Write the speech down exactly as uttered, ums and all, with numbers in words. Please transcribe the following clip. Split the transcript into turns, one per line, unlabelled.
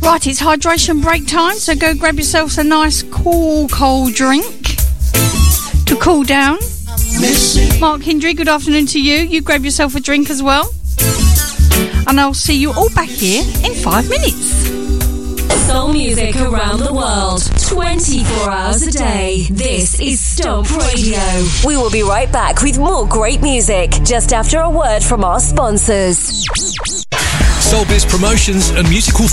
Right, it's hydration break time, so go grab yourself a nice cool cold drink to cool down. Mark Hindry, good afternoon to you. You grab yourself a drink as well. And I'll see you all back here in five minutes.
Soul music around the world, twenty-four hours a day. This is Stomp Radio.
We will be right back with more great music, just after a word from our sponsors.
Soulbiz Promotions and Musical